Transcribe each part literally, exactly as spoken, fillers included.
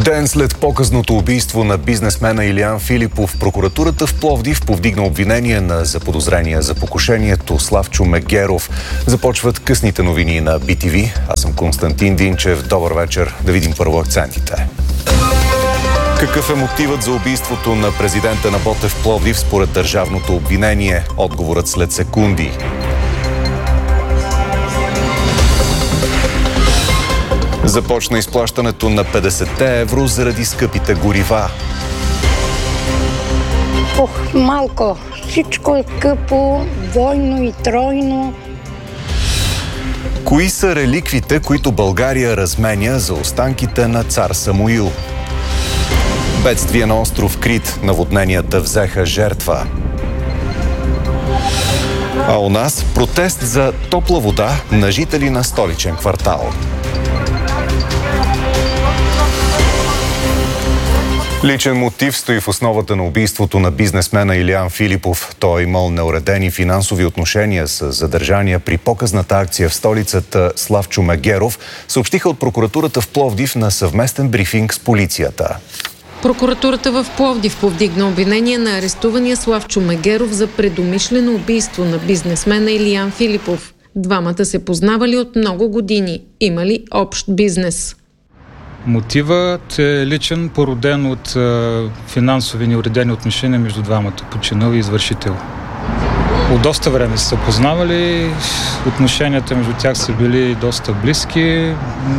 Ден след показното убийство на бизнесмена Илиян Филипов, прокуратурата в Пловдив повдигна обвинение на заподозрения за покушението Славчо Мегеров. Започват късните новини на Би Ти Ви. Аз съм Константин Динчев. Добър вечер. Да видим първо акцентите. Какъв е мотивът за убийството на президента на Ботев Пловдив според държавното обвинение? Отговорът след секунди. Започна изплащането на петдесет евро заради скъпите горива. Ох, малко. Всичко е скъпо, двойно и тройно. Кои са реликвите, които България разменя за останките на цар Самуил? Бедствие на остров Крит. Наводненията взеха жертва. А у нас протест за топла вода на жители на столичен квартал. Личен мотив стои в основата на убийството на бизнесмена Илиян Филипов. Той имал неуредени финансови отношения с задържания при показната акция в столицата Славчо Мегеров, съобщиха от прокуратурата в Пловдив на съвместен брифинг с полицията. Прокуратурата в Пловдив повдигна обвинение на арестувания Славчо Мегеров за предумишлено убийство на бизнесмена Илиян Филипов. Двамата се познавали от много години, имали общ бизнес. Мотивът е личен, породен от е, финансови неуредени отношения между двамата, починал и извършител. От доста време са се познавали, отношенията между тях са били доста близки,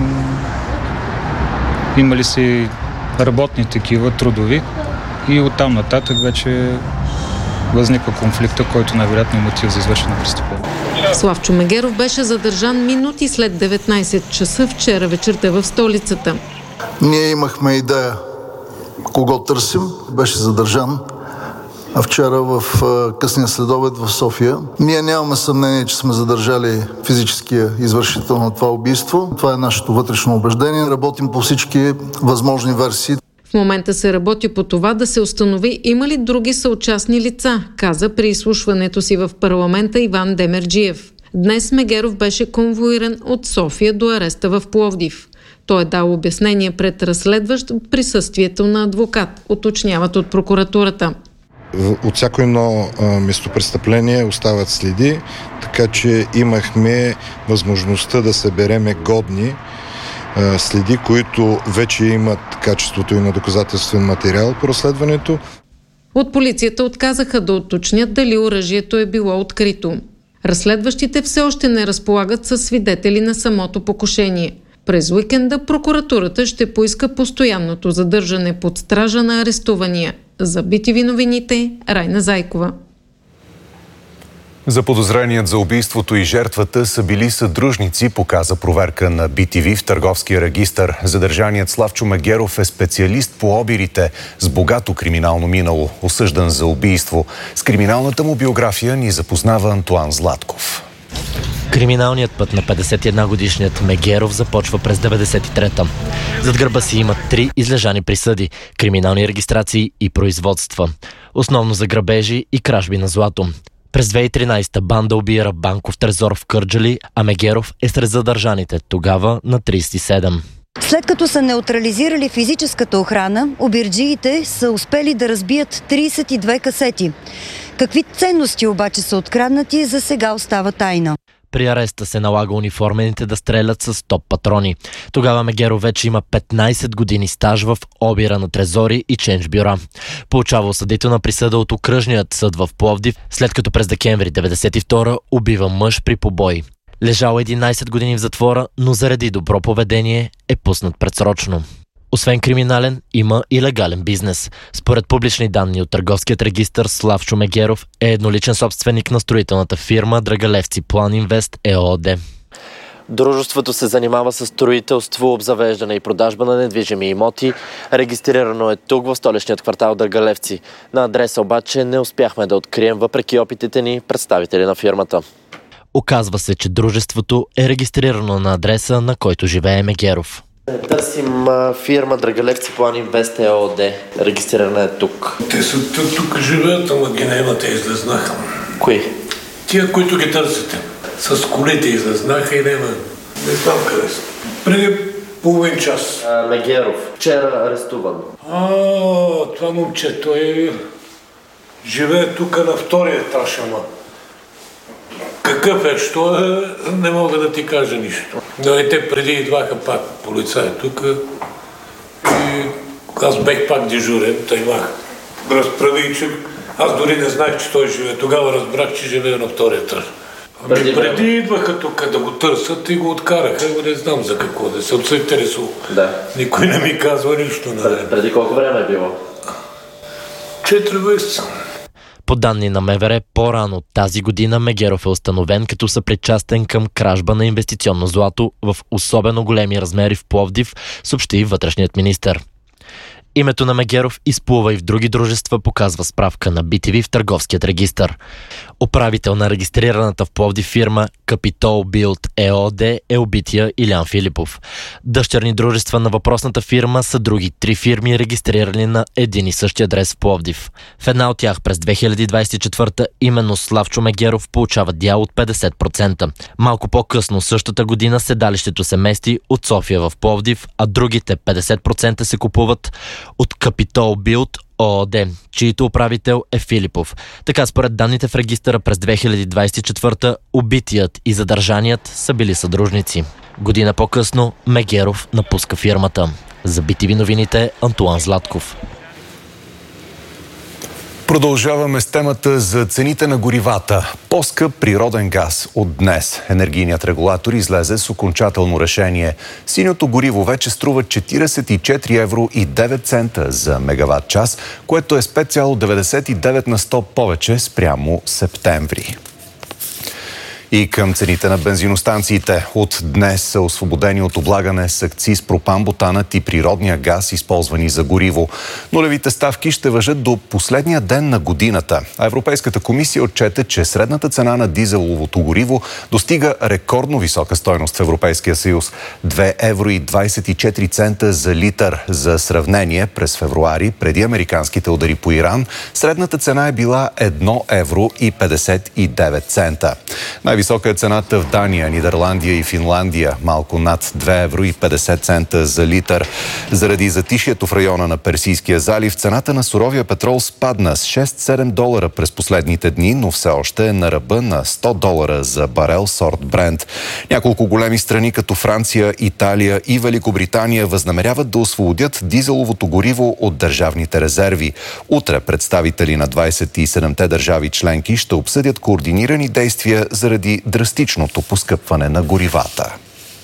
имали си работни такива, трудови, и оттам нататък вече възниква конфликта, който най-вероятно е мотив за извършено престъпление. Славчо Мегеров беше задържан минути след деветнайсет часа вчера вечерта в столицата. Ние имахме идея кого търсим. Беше задържан вчера в късния следобед в София. Ние нямаме съмнение, че сме задържали физическия извършител на това убийство. Това е нашето вътрешно убеждение. Работим по всички възможни версии. В момента се работи по това да се установи има ли други съучастни лица, каза при изслушването си в парламента Иван Демерджиев. Днес Мегеров беше конвоиран от София до ареста в Пловдив. Той е дал обяснение пред разследващ присъствието на адвокат, уточняват от прокуратурата. От всяко едно местопрестъпление остават следи, така че имахме възможността да събереме годни следи, които вече имат качеството и на доказателствен материал по разследването. От полицията отказаха да уточнят дали оръжието е било открито. Разследващите все още не разполагат със свидетели на самото покушение. През уикенда прокуратурата ще поиска постоянното задържане под стража на арестувания. За Би Ти Ви новините, Райна Зайкова. Заподозреният за убийството и жертвата са били съдружници, показа проверка на Би Ти Ви в търговския регистър. Задържаният Славчо Мегеров е специалист по обирите с богато криминално минало, осъждан за убийство. С криминалната му биография ни запознава Антуан Златков. Криминалният път на петдесет и една годишният Мегеров започва през деветдесет и трета. Зад гърба си има три излежани присъди, криминални регистрации и производства. Основно за грабежи и кражби на злато. През две хиляди и тринайсета банда обира банков трезор в Кърджали, а Мегеров е сред задържаните, тогава на трийсет и седем. След като са неутрализирали физическата охрана, обирджиите са успели да разбият трийсет и две касети. Какви ценности обаче са откраднати, за сега остава тайна. При ареста се налага униформените да стрелят с топ патрони. Тогава Мегеров вече има петнайсет години стаж в обира на трезори и ченж бюра. Получава осъдителна присъда от окръжният съд в Пловдив, след като през декември деветдесет и втора убива мъж при побой. Лежал единайсет години в затвора, но заради добро поведение е пуснат предсрочно. Освен криминален, има и легален бизнес. Според публични данни от търговският регистър, Славчо Мегеров е едноличен собственик на строителната фирма Драгалевци План Инвест ЕООД. Дружеството се занимава с строителство, обзавеждане и продажба на недвижими имоти. Регистрирано е тук в столичният квартал Драгалевци. На адреса обаче не успяхме да открием, въпреки опитите ни, представители на фирмата. Оказва се, че дружеството е регистрирано на адреса, на който живее Мегеров. Търсим фирма Драгалевци План Инвест ЕООД. Регистрирана е тук. Те са тук, тук живеят, ама ги няма, те излезнаха. Кои? Тия, които ги търсите. С колите излезнаха и няма. Не знам къде са. Преди половин час. А, Мегеров, вчера арестуван. А, това момче, той живее тук на втория етаж, ама. Какъв е, що е, не мога да ти кажа нищо. Нали, те преди идваха пак полицаи тук и аз бех пак дежурен, тъй мах. Разправи, че аз дори не знаех, че той живее. Тогава разбрах, че живее на втория етаж. Преди, преди идваха тук да го търсят и го откараха, не знам за какво, да се отсъинтересува. Да. Никой не ми казва нищо. Преди, преди колко време е било? Четири месеца. По данни на МВР, по-рано тази година Мегеров е установен като съпричастен към кражба на инвестиционно злато в особено големи размери в Пловдив, съобщи вътрешният министър. Името на Мегеров изплува и в други дружества, показва справка на би ти ви в търговският регистър. Управител на регистрираната в Пловдив фирма Capital Build ЕООД е убития Илян Филипов. Дъщерни дружества на въпросната фирма са други три фирми, регистрирани на един и същи адрес в Пловдив. В една от тях през две хиляди двадесет и четвърта именно Славчо Мегеров получава дял от петдесет процента. Малко по-късно същата година седалището се мести от София в Пловдив, а другите петдесет процента се купуват от Capital Build ООД, чието управител е Филипов. Така, според данните в регистъра през две хиляди двадесет и четвърта, убитият и задържаният са били съдружници. Година по-късно Мегеров напуска фирмата. За би ти ви новините, Антуан Златков. Продължаваме с темата за цените на горивата. По-скъп природен газ от днес. Енергийният регулатор излезе с окончателно решение. Синьото гориво вече струва четиридесет и четири евро и девет цента за мегаватт час, което е с пет цяло деветдесет и девет на сто повече спрямо септември. И към цените на бензиностанциите. От днес са освободени от облагане с акциз пропан-бутанът и природния газ, използвани за гориво. Нулевите ставки ще важат до последния ден на годината. А Европейската комисия отчете, че средната цена на дизеловото гориво достига рекордно висока стойност в Европейския съюз – две евро и двадесет и четири цента за литър. За сравнение, през февруари, преди американските удари по Иран, средната цена е била едно евро и петдесет и девет цента. Най-висока е цената в Дания, Нидерландия и Финландия, малко над две евро и петдесет цента за литър. Заради затишието в района на Персийския залив, цената на суровия петрол спадна с шест-седем долара през последните дни, но все още е на ръба на сто долара за барел сорт Брент. Няколко големи страни като Франция, Италия и Великобритания възнамеряват да освободят дизеловото гориво от държавните резерви. Утре представители на двадесет и седемте държави членки ще обсъдят координирани действия заради драстичното поскъпване на горивата.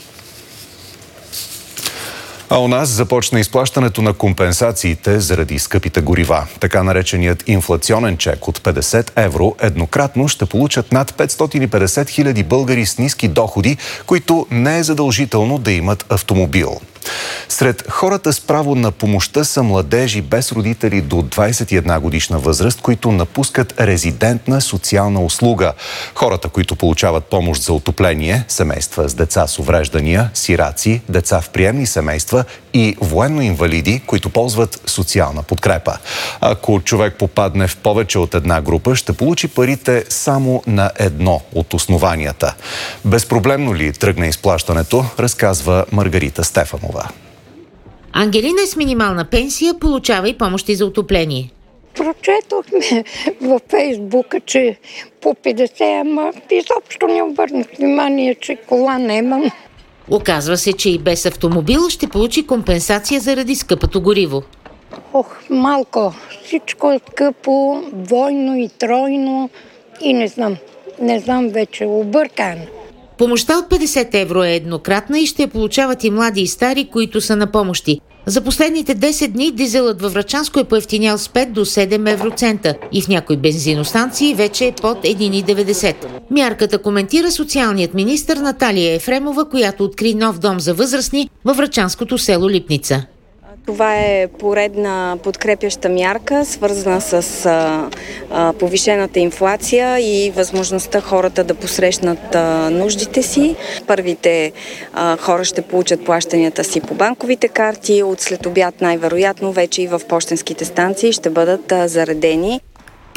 А у нас започна изплащането на компенсациите заради скъпите горива. Така нареченият инфлационен чек от петдесет евро еднократно ще получат над петстотин и петдесет хиляди българи с ниски доходи, които не е задължително да имат автомобил. Сред хората с право на помощта са младежи без родители до двадесет и една годишна възраст, които напускат резидентна социална услуга. Хората, които получават помощ за отопление, семейства с деца с увреждания, сираци, деца в приемни семейства и военно-инвалиди, които ползват социална подкрепа. Ако човек попадне в повече от една група, ще получи парите само на едно от основанията. Безпроблемно ли тръгне изплащането, разказва Маргарита Стефанова. Ангелина е с минимална пенсия, получава и помощи за отопление. Прочетохме във Фейсбука, че по петдесет, ама изобщо не обърнах внимание, че кола нямам. Оказва се, че и без автомобил ще получи компенсация заради скъпото гориво. Ох, малко. Всичко е скъпо, двойно и тройно и не знам. Не знам вече, объркана. Помощта от петдесет евро е еднократна и ще я получават и млади и стари, които са на помощи. За последните десет дни дизелът във Врачанско е поевтинял с пет до седем евроцента и в някои бензиностанции вече е под един и деветдесет. Мярката коментира социалният министър Наталия Ефремова, която откри нов дом за възрастни във врачанското село Липница. Това е поредна подкрепяща мярка, свързана с а, а, повишената инфлация и възможността хората да посрещнат а, нуждите си. Първите а, хора ще получат плащанията си по банковите карти, от след обяд най-вероятно вече и в пощенските станции ще бъдат а, заредени.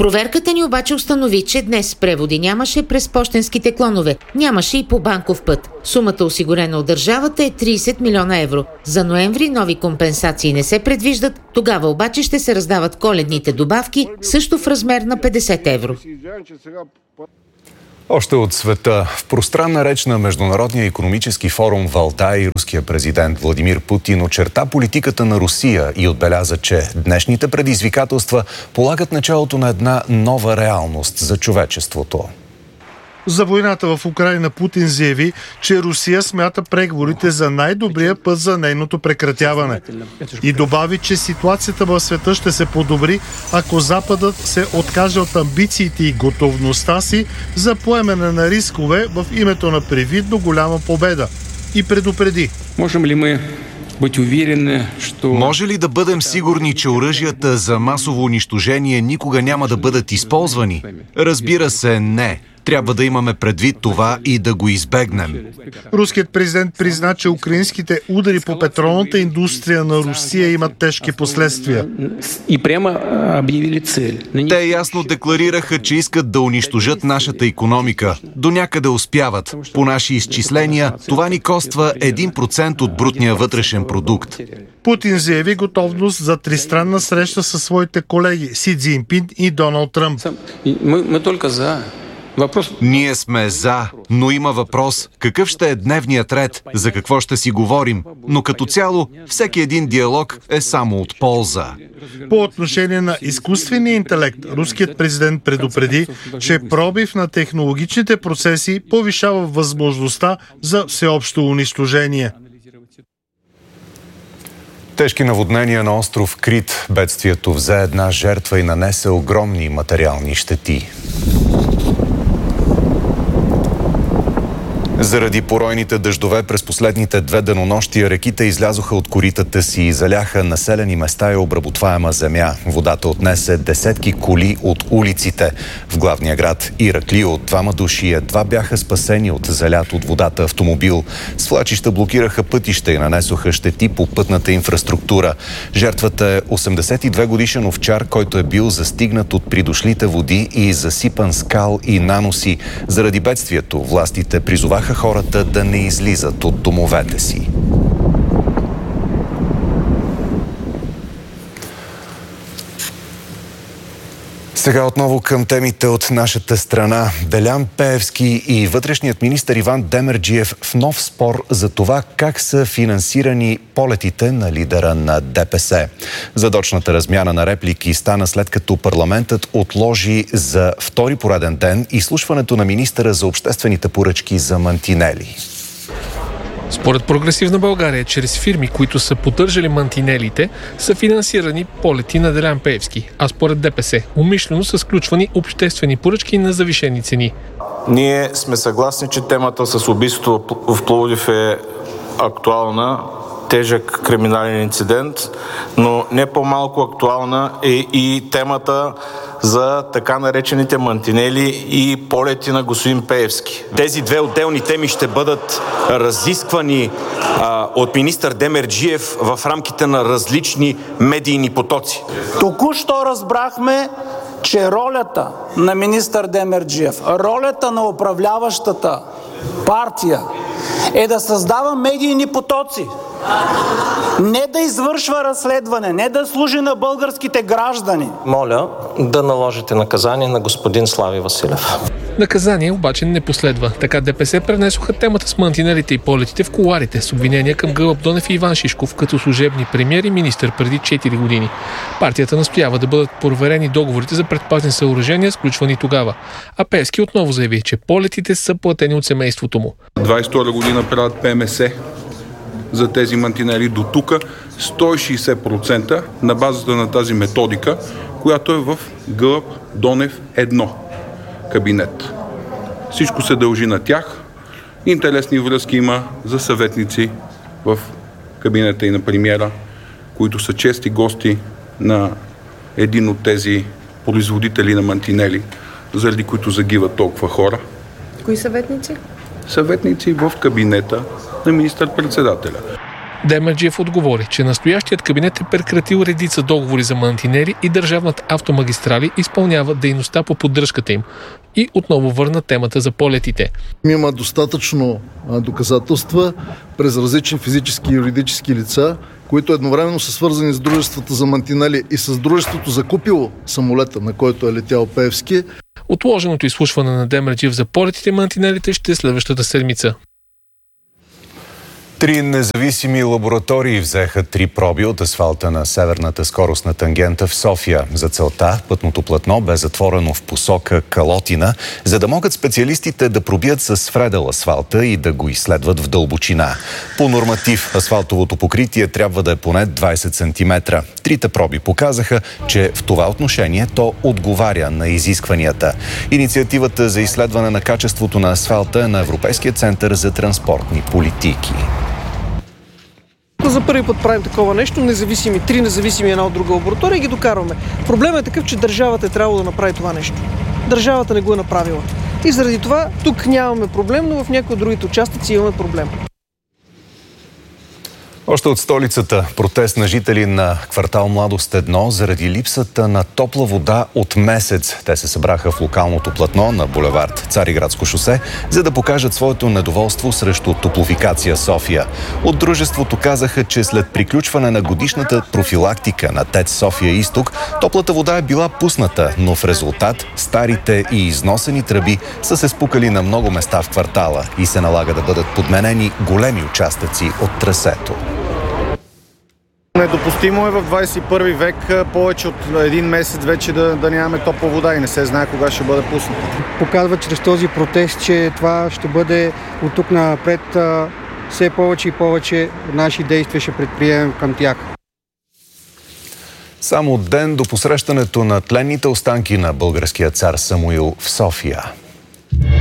Проверката ни обаче установи, че днес преводи нямаше през пощенските клонове, нямаше и по банков път. Сумата, осигурена от държавата, е трийсет милиона евро. За ноември нови компенсации не се предвиждат, тогава обаче ще се раздават коледните добавки, също в размер на петдесет евро. Още от света. В пространна реч на Международния икономически форум Валдай руския президент Владимир Путин очерта политиката на Русия и отбеляза, че днешните предизвикателства полагат началото на една нова реалност за човечеството. За войната в Украйна Путин заяви, че Русия смята преговорите за най-добрия път за нейното прекратяване. И добави, че ситуацията в света ще се подобри, ако Западът се откаже от амбициите и готовността си за поемане на рискове в името на привидно голяма победа. И предупреди. Можем ли мы быть уверены, что... Може ли да бъдем сигурни, че оръжията за масово унищожение никога няма да бъдат използвани? Разбира се, не. Трябва да имаме предвид това и да го избегнем. Руският президент призна, че украинските удари по петролната индустрия на Русия имат тежки последствия. И прямо обявили цел. Те ясно декларираха, че искат да унищожат нашата икономика. До някъде успяват. По наши изчисления, това ни коства един процент от брутния вътрешен продукт. Путин заяви готовност за тристранна среща със своите колеги Си Цзинпин и Доналд Тръмп. Мы, мы только за. Въпрос... Ние сме за, но има въпрос какъв ще е дневният ред, за какво ще си говорим, но като цяло всеки един диалог е само от полза. По отношение на изкуствения интелект, руският президент предупреди, че пробив на технологичните процеси повишава възможността за всеобщо унищожение. Тежки наводнения на остров Крит. Бедствието взе една жертва и нанесе огромни материални щети. Заради поройните дъждове през последните две денонощия реките излязоха от коритата си и заляха населени места и обработваема земя. Водата отнесе десетки коли от улиците. В главния град Ираклио двама души едва бяха спасени от залят от водата автомобил. Свлачища блокираха пътища и нанесоха щети по пътната инфраструктура. Жертвата е осемдесет и две годишен овчар, който е бил застигнат от придошлите води и засипан скал и наноси. Заради бедствието властите призоваха хората да не излизат от домовете си. Сега отново към темите от нашата страна. Делян Пеевски и вътрешният министър Иван Демерджиев в нов спор за това как са финансирани полетите на лидера на ДПС. Задочната размяна на реплики стана след като парламентът отложи за втори пореден ден изслушването на министъра за обществените поръчки за мантинели. Според Прогресивна България, чрез фирми, които са поддържали мантинелите, са финансирани полети на Делян Пеевски, а според ДПС умишлено са сключвани обществени поръчки на завишени цени. Ние сме съгласни, че темата с убийството в Пловдив е актуална, тежък криминален инцидент, но не по-малко актуална е и темата за така наречените мантинели и полети на господин Пеевски. Тези две отделни теми ще бъдат разисквани а, от министър Демерджиев в рамките на различни медийни потоци. Току-що разбрахме, че ролята на министър Демерджиев, ролята на управляващата партия е да създава медийни потоци. Не да извършва разследване, не да служи на българските граждани. Моля да наложите наказание на господин Слави Василев. Наказание обаче не последва. Така ДПС пренесоха темата с мантинелите и полетите в кулоарите с обвинения към Гълъб Донев и Иван Шишков като служебни премиер и министър преди четири години. Партията настоява да бъдат проверени договорите за предпазни съоръжения, сключвани тогава. А Пеевски отново заяви, че полетите са платени от семейството му. двадесет и втора година правят ПМС за тези мантинели до тук сто и шейсет процента на базата на тази методика, която е в Гълъб Донев едно кабинет. Всичко се дължи на тях. Интересни връзки има за съветници в кабинета и на премиера, които са чести гости на един от тези производители на мантинели, заради които загиват толкова хора. Кои съветници? Съветници в кабинета на министър-председателя. Демерджиев отговори, че настоящият кабинет е прекратил редица договори за мантинели и Държавната автомагистрали изпълнява дейността по поддръжката им. И отново върна темата за полетите. Има достатъчно доказателства през различни физически и юридически лица, които едновременно са свързани с дружествата за мантинели и с дружеството закупило самолета, на който е летял Пеевски. Отложеното изслушване на Демерджиев за полетите и мантинелите ще е следващата седмица. Три независими лаборатории взеха три проби от асфалта на северната скоростна тангента в София. За целта пътното платно бе затворено в посока Калотина, за да могат специалистите да пробият с фредел асфалта и да го изследват в дълбочина. По норматив асфалтовото покритие трябва да е поне двайсет сантиметра. Трите проби показаха, че в това отношение то отговаря на изискванията. Инициативата за изследване на качеството на асфалта е на Европейския център за транспортни политики. За първи път правим такова нещо, независими, три независими една от друга лаборатория и ги докарваме. Проблемът е такъв, че държавата е трябвало да направи това нещо. Държавата не го е направила. И заради това тук нямаме проблем, но в някои от другите участъци имаме проблем. Още от столицата протест на жители на квартал Младост едно заради липсата на топла вода от месец. Те се събраха в локалното платно на булевард Цариградско шосе, за да покажат своето недоволство срещу Топлофикация София. От дружеството казаха, че след приключване на годишната профилактика на ТЕЦ София Изток, топлата вода е била пусната, но в резултат старите и износени тръби са се спукали на много места в квартала и се налага да бъдат подменени големи участъци от трасето. Недопустимо е в двайсет и първи век повече от един месец вече да, да нямаме топла вода и не се знае кога ще бъде пусната. Показва чрез този протест, че това ще бъде от тук напред все повече и повече наши действия ще предприемем към тях. Само ден до посрещането на тленните останки на българския цар Самуил в София.